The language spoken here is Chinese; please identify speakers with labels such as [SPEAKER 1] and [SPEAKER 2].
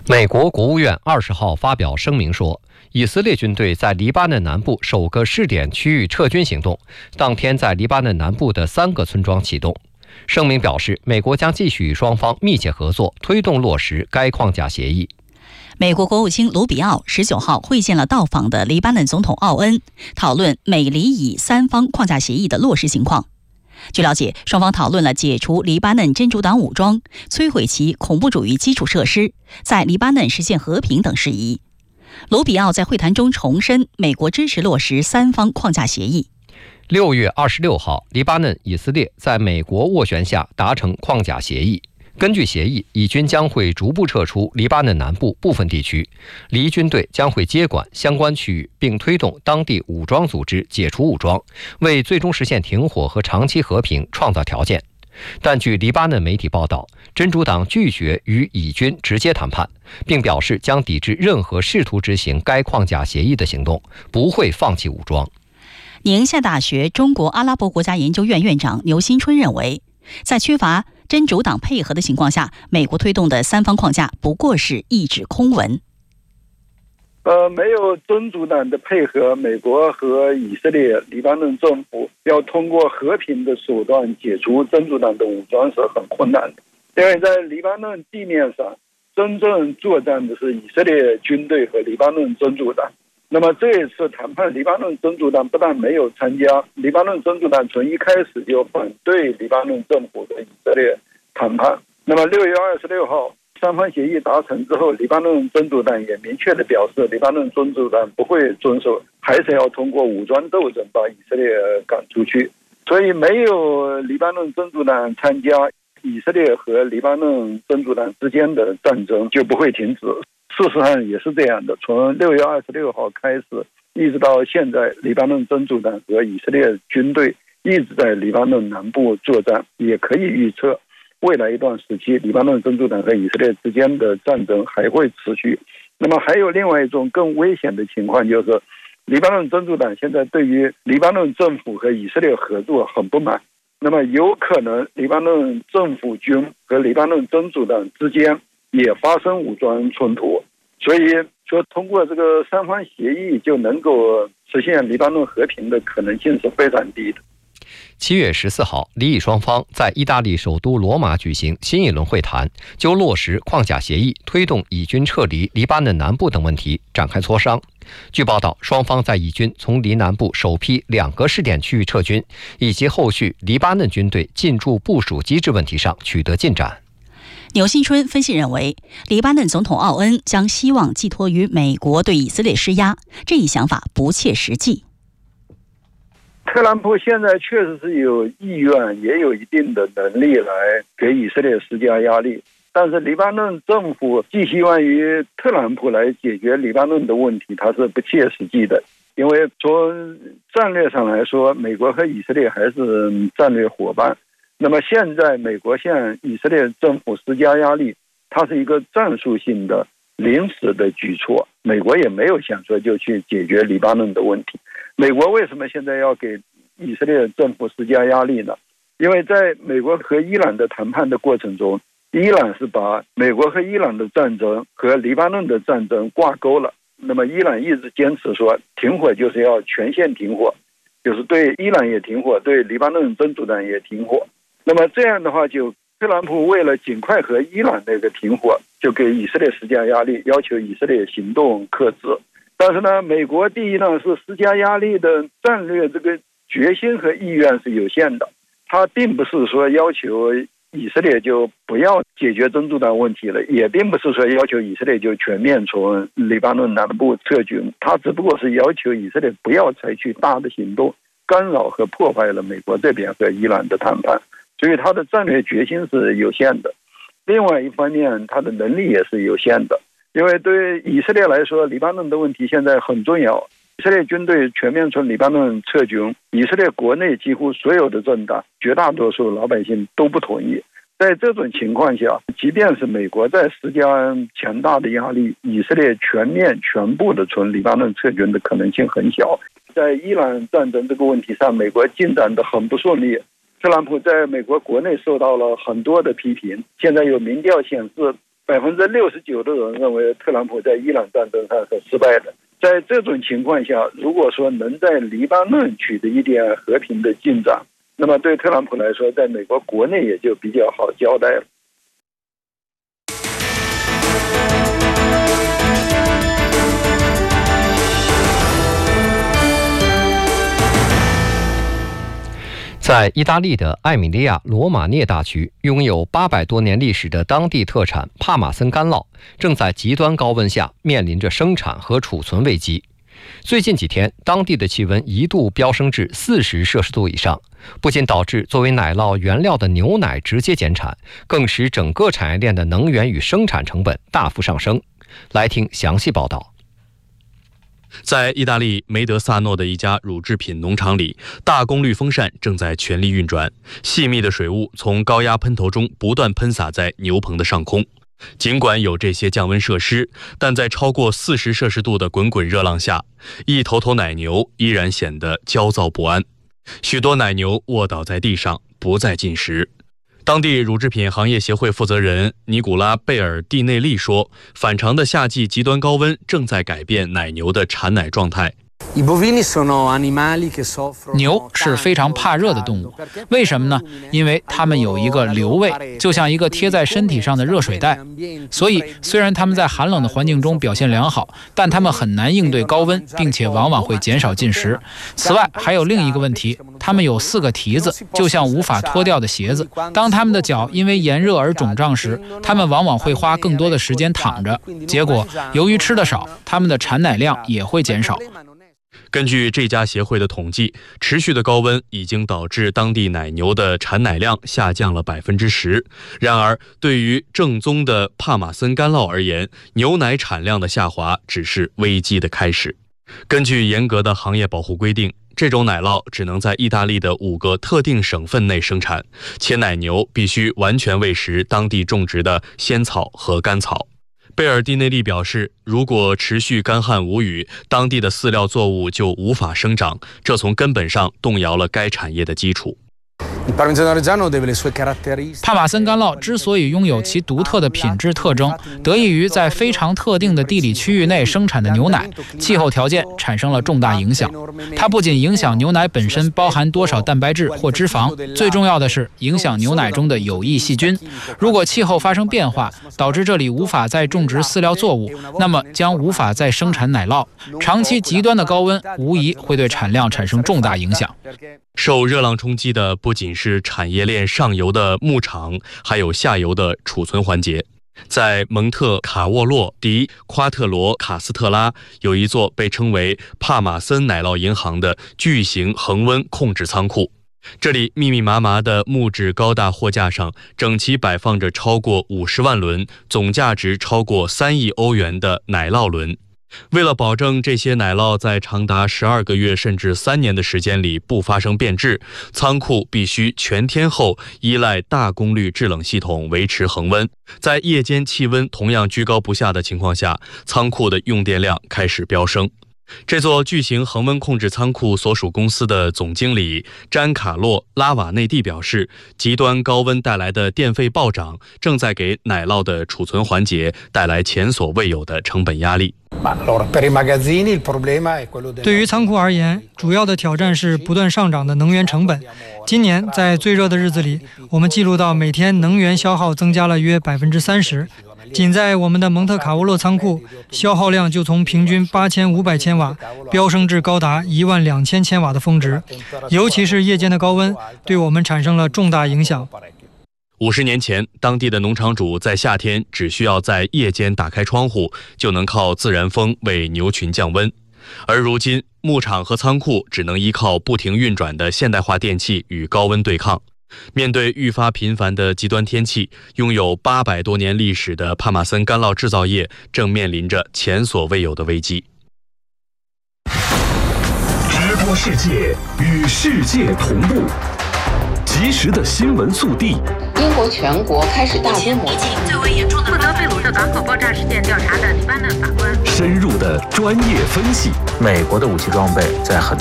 [SPEAKER 1] 美国国务院20号发表声明说，以色列军队在黎巴嫩南部首个试点区域撤军行动，当天在黎巴嫩南部的3个村庄启动。声明表示，美国将继续与双方密切合作，推动落实该框架协议。
[SPEAKER 2] 美国国务卿卢比奥19号会见了到访的黎巴嫩总统奥恩，讨论美黎以3方框架协议的落实情况。据了解，双方讨论了解除黎巴嫩真主党武装、摧毁其恐怖主义基础设施、在黎巴嫩实现和平等事宜。卢比奥在会谈中重申，美国支持落实3方框架协议。
[SPEAKER 1] 6月26号，黎巴嫩、以色列在美国斡旋下达成框架协议。根据协议，以军将会逐步撤出黎巴嫩南部部分地区，黎军队将会接管相关区域，并推动当地武装组织解除武装，为最终实现停火和长期和平创造条件。但据黎巴嫩媒体报道，真主党拒绝与以军直接谈判，并表示将抵制任何试图执行该框架协议的行动，不会放弃武装。
[SPEAKER 2] 宁夏大学中国阿拉伯国家研究院院长牛新春认为，在缺乏真主党配合的情况下，美国推动的3方框架不过是一纸空文。
[SPEAKER 3] 没有真主党的配合，美国和以色列、黎巴嫩政府要通过和平的手段解除真主党的武装是很困难的。因为在黎巴嫩地面上，真正作战的是以色列军队和黎巴嫩真主党。那么这一次谈判，黎巴嫩真主党不但没有参加，黎巴嫩真主党从一开始就反对黎巴嫩政府和以色列谈判。那么6月26号3方协议达成之后，黎巴嫩真主党也明确地表示，黎巴嫩真主党不会遵守，还是要通过武装斗争把以色列赶出去。所以没有黎巴嫩真主党参加，以色列和黎巴嫩真主党之间的战争就不会停止。事实上也是这样的，从6月26号开始一直到现在，黎巴嫩真主党和以色列军队一直在黎巴嫩南部作战，也可以预测未来一段时期黎巴嫩真主党和以色列之间的战争还会持续。那么还有另外一种更危险的情况，就是黎巴嫩真主党现在对于黎巴嫩政府和以色列合作很不满，那么有可能黎巴嫩政府军和黎巴嫩真主党之间也发生武装冲突。所以说通过这个3方协议就能够实现黎巴嫩和平的可能性是非常低的。
[SPEAKER 1] 7月14号，黎以双方在意大利首都罗马举行新一轮会谈，就落实框架协议、推动以军撤离黎巴嫩南部等问题展开磋商。据报道，双方在以军从黎南部首批2个试点区域撤军，以及后续黎巴嫩军队进驻部署机制问题上取得进展。
[SPEAKER 2] 牛新春分析认为，黎巴嫩总统奥恩将希望寄托于美国对以色列施压，这一想法不切实际。
[SPEAKER 3] 特朗普现在确实是有意愿，也有一定的能力来给以色列施加压力，但是黎巴嫩政府寄希望于特朗普来解决黎巴嫩的问题，它是不切实际的。因为从战略上来说，美国和以色列还是战略伙伴。那么现在美国向以色列政府施加压力，它是一个战术性的临时的举措，美国也没有想说就去解决黎巴嫩的问题。美国为什么现在要给以色列政府施加压力呢？因为在美国和伊朗的谈判的过程中，伊朗是把美国和伊朗的战争和黎巴嫩的战争挂钩了。那么伊朗一直坚持说停火就是要全线停火，就是对伊朗也停火，对黎巴嫩真主党也停火。那么这样的话，就特朗普为了尽快和伊朗那个停火，就给以色列施加压力，要求以色列行动克制。但是呢，美国第一呢是施加压力的战略这个决心和意愿是有限的，他并不是说要求以色列就不要解决真主党问题了，也并不是说要求以色列就全面从黎巴嫩南部撤军，他只不过是要求以色列不要采取大的行动，干扰和破坏了美国这边和伊朗的谈判。所以他的战略决心是有限的，另外一方面他的能力也是有限的。因为对以色列来说，黎巴嫩的问题现在很重要，以色列军队全面从黎巴嫩撤军，以色列国内几乎所有的政党，绝大多数老百姓都不同意。在这种情况下，即便是美国在施加强大的压力，以色列全部的从黎巴嫩撤军的可能性很小。在伊朗战争这个问题上，美国进展得很不顺利，特朗普在美国国内受到了很多的批评。现在有民调显示， 69%的人认为特朗普在伊朗战争上是失败的。在这种情况下，如果说能在黎巴嫩取得一点和平的进展，那么对特朗普来说，在美国国内也就比较好交代了。
[SPEAKER 1] 在意大利的艾米利亚罗马涅大区，拥有800多年历史的当地特产帕马森干酪，正在极端高温下面临着生产和储存危机。最近几天，当地的气温一度飙升至40摄氏度以上，不仅导致作为奶酪原料的牛奶直接减产，更使整个产业链的能源与生产成本大幅上升。来听详细报道。
[SPEAKER 4] 在意大利梅德萨诺的一家乳制品农场里，大功率风扇正在全力运转，细密的水雾从高压喷头中不断喷洒在牛棚的上空。尽管有这些降温设施，但在超过40摄氏度的滚滚热浪下，一头头奶牛依然显得焦躁不安。许多奶牛卧倒在地上，不再进食。当地乳制品行业协会负责人尼古拉·贝尔蒂内利说，反常的夏季极端高温正在改变奶牛的产奶状态。
[SPEAKER 5] 牛是非常怕热的动物，为什么呢？因为它们有一个瘤位，就像一个贴在身体上的热水袋。所以虽然它们在寒冷的环境中表现良好，但它们很难应对高温，并且往往会减少进食。此外还有另一个问题，它们有4个蹄子，就像无法脱掉的鞋子。当它们的脚因为炎热而肿胀时，它们往往会花更多的时间躺着，结果由于吃得少，它们的产奶量也会减少。
[SPEAKER 4] 根据这家协会的统计，持续的高温已经导致当地奶牛的产奶量下降了10%。然而，对于正宗的帕马森干酪而言，牛奶产量的下滑只是危机的开始。根据严格的行业保护规定，这种奶酪只能在意大利的5个特定省份内生产，且奶牛必须完全喂食当地种植的鲜草和干草。贝尔蒂内利表示，如果持续干旱无雨，当地的饲料作物就无法生长，这从根本上动摇了该产业的基础。
[SPEAKER 5] 帕马森干酪之所以拥有其独特的品质特征，得益于在非常特定的地理区域内生产的牛奶，气候条件产生了重大影响。它不仅影响牛奶本身包含多少蛋白质或脂肪，最重要的是影响牛奶中的有益细菌。如果气候发生变化，导致这里无法再种植饲料作物，那么将无法再生产奶酪。长期极端的高温无疑会对产量产生重大影响。
[SPEAKER 4] 受热浪冲击的不仅是产业链上游的牧场，还有下游的储存环节。在蒙特卡沃洛迪夸特罗卡斯特拉有一座被称为帕马森奶酪银行的巨型恒温控制仓库，这里密密麻麻的木质高大货架上整齐摆放着超过50万轮，总价值超过3亿欧元的奶酪轮。为了保证这些奶酪在长达12个月甚至3年的时间里不发生变质，仓库必须全天候依赖大功率制冷系统维持恒温。在夜间气温同样居高不下的情况下，仓库的用电量开始飙升。这座巨型恒温控制仓库所属公司的总经理詹卡洛·拉瓦内蒂表示，极端高温带来的电费暴涨正在给奶酪的储存环节带来前所未有的成本压力。
[SPEAKER 6] 对于仓库而言，主要的挑战是不断上涨的能源成本。今年在最热的日子里，我们记录到每天能源消耗增加了约30%。仅在我们的蒙特卡沃洛仓库，消耗量就从平均8500千瓦飙升至高达12000千瓦的峰值。尤其是夜间的高温，对我们产生了重大影响。
[SPEAKER 4] 50年前，当地的农场主在夏天只需要在夜间打开窗户，就能靠自然风为牛群降温。而如今，牧场和仓库只能依靠不停运转的现代化电器与高温对抗。面对愈发频繁的极端天气，拥有800多年历史的帕马森干酪制造业正面临着前所未有的危机。
[SPEAKER 7] 直播世界，与世界同步，及时的新闻速递。
[SPEAKER 8] 英国全国开始大规模
[SPEAKER 9] 最为严重的负责贝鲁特港口爆炸事件调查的黎巴嫩法官，
[SPEAKER 7] 深入的专业分析。
[SPEAKER 10] 美国的武器装备在很